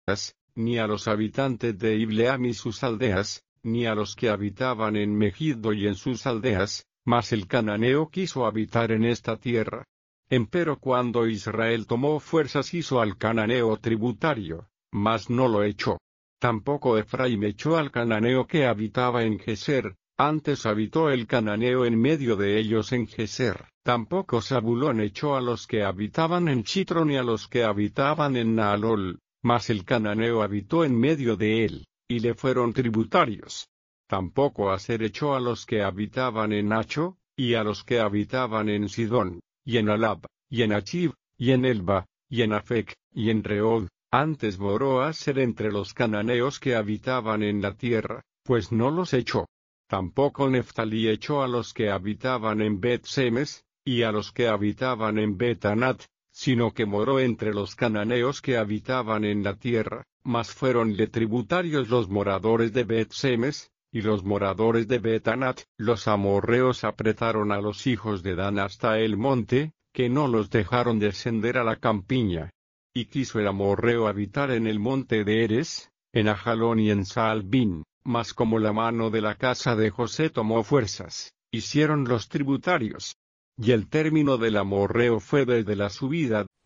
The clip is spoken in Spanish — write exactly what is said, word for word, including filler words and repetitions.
ni a los habitantes de Ibleam y sus aldeas, ni a los que habitaban en Megiddo y en sus aldeas, mas el cananeo quiso habitar en esta tierra. Empero cuando Israel tomó fuerzas hizo al cananeo tributario, mas no lo echó. Tampoco Efraín echó al cananeo que habitaba en Geser, antes habitó el cananeo en medio de ellos en Geser. Tampoco Zabulón echó a los que habitaban en Chitro ni a los que habitaban en Naalol, mas el cananeo habitó en medio de él, y le fueron tributarios. Tampoco Aser echó a los que habitaban en Nacho, y a los que habitaban en Sidón, y en Alab, y en Achib, y en Elba, y en Afec, y en Reod. Antes moró Aser entre los cananeos que habitaban en la tierra, pues no los echó. Tampoco Neftalí echó a los que habitaban en Bet-Semes, y a los que habitaban en Bet-Anat, sino que moró entre los cananeos que habitaban en la tierra, mas fueronle tributarios los moradores de Bet-Semes, y los moradores de Bet-Anat. Los amorreos apretaron a los hijos de Dan hasta el monte, que no los dejaron descender a la campiña. Y quiso el amorreo habitar en el monte de Eres, en Ajalón y en Saalbín, mas como la mano de la casa de José tomó fuerzas, hicieron los tributarios. Y el término del amorreo fue desde la subida